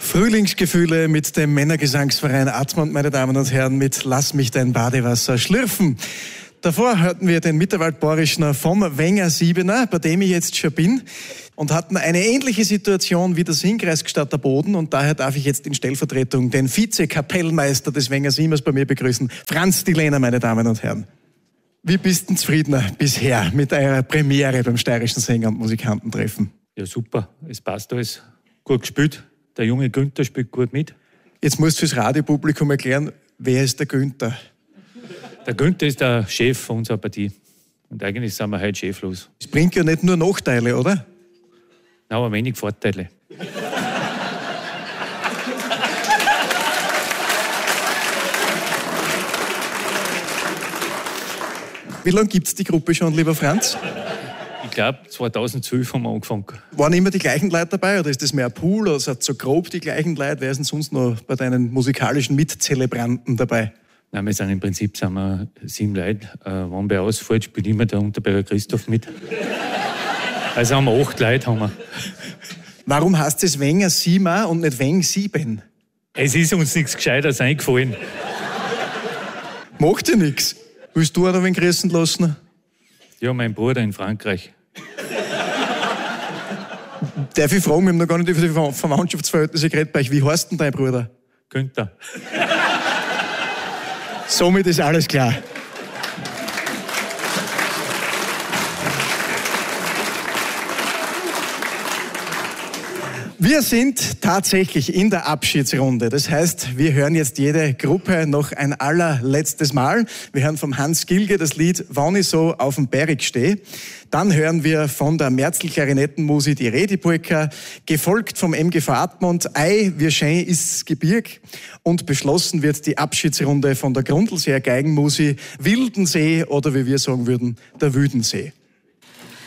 Frühlingsgefühle mit dem Männergesangsverein Admont, meine Damen und Herren, mit Lass mich dein Badewasser schlürfen. Davor hörten wir den Mitterwald-Borischner vom Wenger Siebener, bei dem ich jetzt schon bin, und hatten eine ähnliche Situation wie der Singkreisgstatter Boden, und daher darf ich jetzt in Stellvertretung den Vize-Kapellmeister des Wenger Siebers bei mir begrüßen, Franz Dilehner, meine Damen und Herren. Wie bist du zufriedener bisher mit eurer Premiere beim Steirischen Sänger- und Musikantentreffen? Ja, super. Es passt alles. Gut gespielt. Der junge Günther spielt gut mit. Jetzt musst du fürs Radiopublikum erklären, wer ist der Günther? Der Günther ist der Chef unserer Partie. Und eigentlich sind wir heute cheflos. Es bringt ja nicht nur Nachteile, oder? Nein, aber wenig Vorteile. Wie lange gibt es die Gruppe schon, lieber Franz? Ich glaube, 2012 haben wir angefangen. Waren immer die gleichen Leute dabei, oder ist das mehr ein Pool, oder sind so grob die gleichen Leute? Wer ist denn sonst noch bei deinen musikalischen Mitzelebranten dabei? Nein, wir sind im Prinzip 7 Leute. Wenn bei ausfällt, spielt immer der Unterberger Christoph mit. Also haben wir 8 Leute. Haben wir. Warum heißt es Wenger Siemer und nicht Weng Sieben? Es ist uns nichts Gescheites eingefallen. Macht ja nichts. Willst du auch noch wen grüßen lassen? Ja, mein Bruder in Frankreich. Darf ich fragen, wir haben noch gar nicht über die Verwandtschaftsverhältnisse geredet bei euch. Wie heißt denn dein Bruder? Günther. Somit ist alles klar. Wir sind tatsächlich in der Abschiedsrunde. Das heißt, wir hören jetzt jede Gruppe noch ein allerletztes Mal. Wir hören vom Hans Gilge das Lied Wann ich so auf dem Berg steh. Dann hören wir von der Merzl-Klarinettenmusi die Redipolka, gefolgt vom MGV Admont Ei, wie schön ist's Gebirg, und beschlossen wird die Abschiedsrunde von der Grundlseer Geigenmusi Wildensee, oder wie wir sagen würden, der Wüdensee.